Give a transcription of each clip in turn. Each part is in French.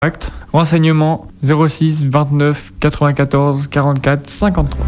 Renseignements 06 29 94 44 53.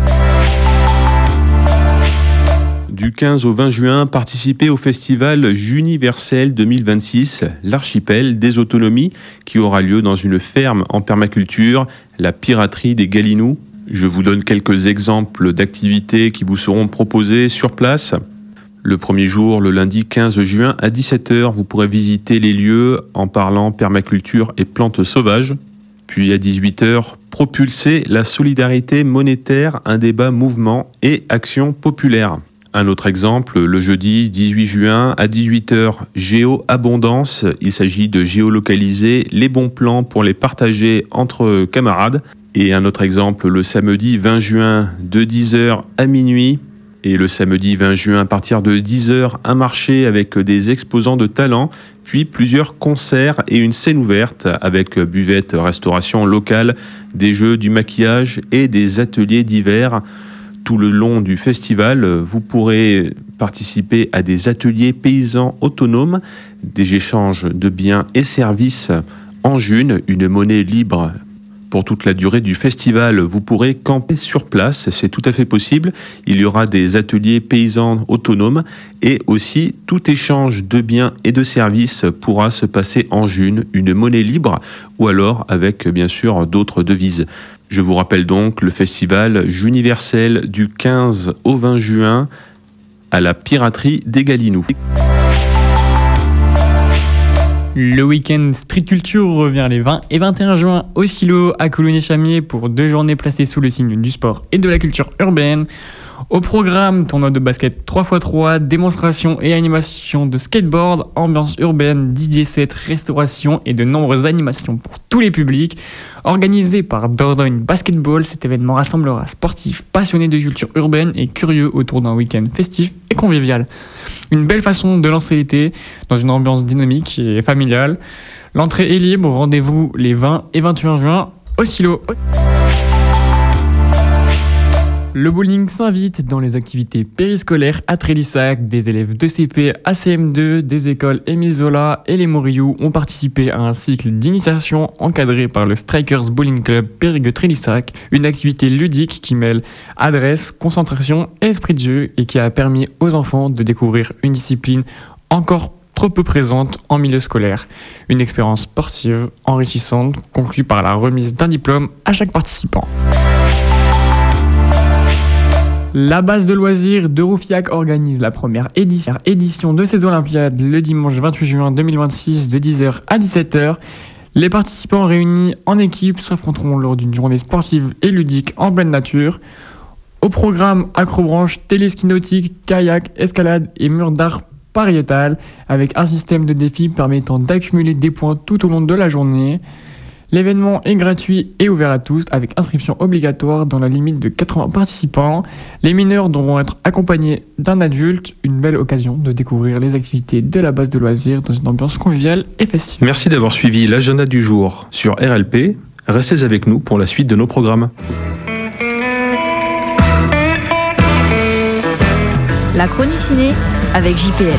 Du 15 au 20 juin, participez au festival Juniversel 2026, l'archipel des autonomies, qui aura lieu dans une ferme en permaculture, la piraterie des Galinous. Je vous donne quelques exemples d'activités qui vous seront proposées sur place. Le premier jour, le lundi 15 juin à 17h, vous pourrez visiter les lieux en parlant permaculture et plantes sauvages. Puis à 18h, propulser la solidarité monétaire, un débat mouvement et action populaire. Un autre exemple, le jeudi 18 juin à 18h, Géo-Abondance. Il s'agit de géolocaliser les bons plans pour les partager entre camarades. Et un autre exemple, le samedi 20 juin de 10h à minuit. Et le samedi 20 juin, à partir de 10h, un marché avec des exposants de talents, puis plusieurs concerts et une scène ouverte avec buvette, restauration locale, des jeux, du maquillage et des ateliers divers. Tout le long du festival, vous pourrez participer à des ateliers paysans autonomes, des échanges de biens et services en june, une monnaie libre. Pour toute la durée du festival, vous pourrez camper sur place, c'est tout à fait possible. Il y aura des ateliers paysans autonomes et aussi tout échange de biens et de services pourra se passer en june, une monnaie libre ou alors avec bien sûr d'autres devises. Je vous rappelle donc le festival Juniversel du 15 au 20 juin à la piraterie des Galinous. Le week-end Street Culture revient les 20 et 21 juin au Silo à Coulonges-Chamiers pour 2 journées placées sous le signe du sport et de la culture urbaine. Au programme, tournoi de basket 3x3, démonstration et animation de skateboard, ambiance urbaine, DJ set, restauration et de nombreuses animations pour tous les publics. Organisé par Dordogne Basketball, cet événement rassemblera sportifs, passionnés de culture urbaine et curieux autour d'un week-end festif et convivial. Une belle façon de lancer l'été dans une ambiance dynamique et familiale. L'entrée est libre, rendez-vous les 20 et 21 juin au Silo. Le bowling s'invite dans les activités périscolaires à Trélissac. Des élèves de CP à CM2 des écoles Émile Zola et les Morillou ont participé à un cycle d'initiation encadré par le Strikers Bowling Club Périgueux-Trélissac, une activité ludique qui mêle adresse, concentration et esprit de jeu et qui a permis aux enfants de découvrir une discipline encore trop peu présente en milieu scolaire. Une expérience sportive enrichissante conclue par la remise d'un diplôme à chaque participant. La base de loisirs de Roufiac organise la première édition de ces Olympiades le dimanche 28 juin 2026 de 10h à 17h. Les participants réunis en équipe s'affronteront lors d'une journée sportive et ludique en pleine nature. Au programme acrobranche, téléski nautique, kayak, escalade et mur d'art pariétal avec un système de défis permettant d'accumuler des points tout au long de la journée. L'événement est gratuit et ouvert à tous avec inscription obligatoire dans la limite de 80 participants. Les mineurs devront être accompagnés d'un adulte, une belle occasion de découvrir les activités de la base de loisirs dans une ambiance conviviale et festive. Merci d'avoir suivi l'agenda du jour sur RLP. Restez avec nous pour la suite de nos programmes. La chronique ciné avec JPL.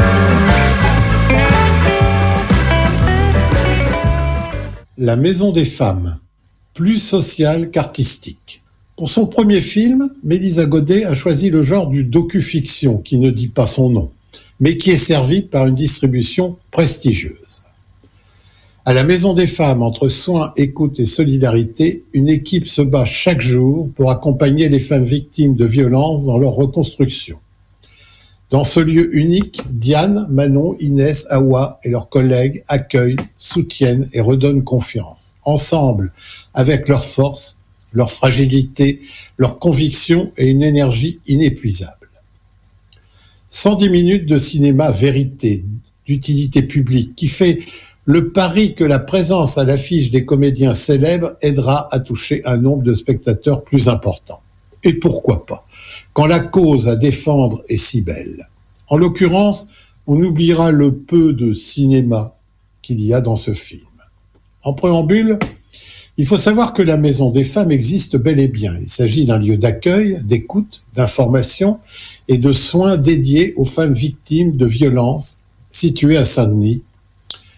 La Maison des Femmes, plus sociale qu'artistique. Pour son premier film, Mélisa Godet a choisi le genre du docu-fiction qui ne dit pas son nom, mais qui est servi par une distribution prestigieuse. À la Maison des Femmes, entre soins, écoute et solidarité, une équipe se bat chaque jour pour accompagner les femmes victimes de violences dans leur reconstruction. Dans ce lieu unique, Diane, Manon, Inès, Awa et leurs collègues accueillent, soutiennent et redonnent confiance. Ensemble, avec leur force, leur fragilité, leur conviction et une énergie inépuisable. 110 minutes de cinéma vérité, d'utilité publique, qui fait le pari que la présence à l'affiche des comédiens célèbres aidera à toucher un nombre de spectateurs plus important. Et pourquoi pas, quand la cause à défendre est si belle. En l'occurrence, on oubliera le peu de cinéma qu'il y a dans ce film. En préambule, il faut savoir que la Maison des Femmes existe bel et bien. Il s'agit d'un lieu d'accueil, d'écoute, d'information et de soins dédiés aux femmes victimes de violences situé à Saint-Denis,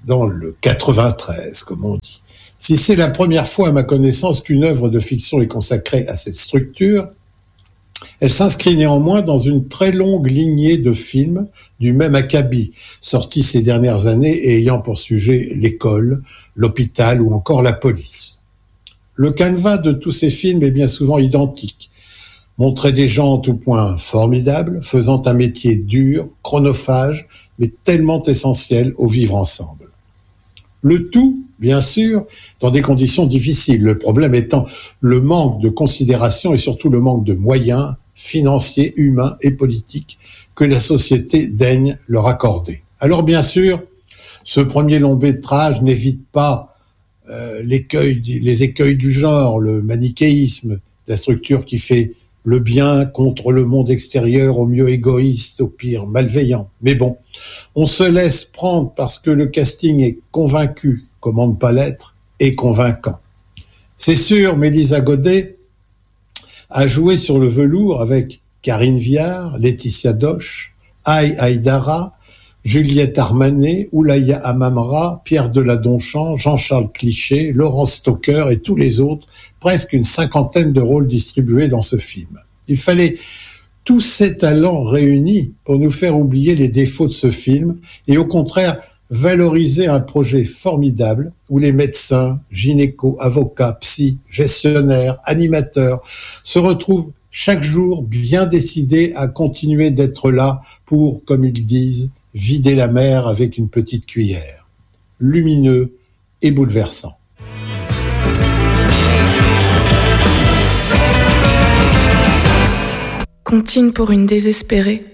dans le 93, comme on dit. Si c'est la première fois à ma connaissance qu'une œuvre de fiction est consacrée à cette structure, elle s'inscrit néanmoins dans une très longue lignée de films du même acabit, sortis ces dernières années et ayant pour sujet l'école, l'hôpital ou encore la police. Le canevas de tous ces films est bien souvent identique. Montrer des gens en tout point formidables, faisant un métier dur, chronophage, mais tellement essentiel au vivre ensemble. Le tout, bien sûr, dans des conditions difficiles. Le problème étant le manque de considération et surtout le manque de moyens financiers, humains et politiques que la société daigne leur accorder. Alors bien sûr, ce premier long métrage n'évite pas les écueils du genre, le manichéisme, la structure qui fait le bien contre le monde extérieur, au mieux égoïste, au pire malveillant. Mais bon, on se laisse prendre parce que le casting est convaincu, comment ne pas l'être, et convaincant. C'est sûr, Mélisa Godet a joué sur le velours avec Karine Viard, Laetitia Doche, Aïe Aïdara, Juliette Armanet, Oulaya Amamra, Pierre Deladonchamp, Jean-Charles Cliché, Laurence Stocker et tous les autres, presque une cinquantaine de rôles distribués dans ce film. Il fallait tous ces talents réunis pour nous faire oublier les défauts de ce film et au contraire valoriser un projet formidable où les médecins, gynécos, avocats, psy, gestionnaires, animateurs se retrouvent chaque jour bien décidés à continuer d'être là pour, comme ils disent, vider la mer avec une petite cuillère. Lumineux et bouleversant. Comptine pour une désespérée,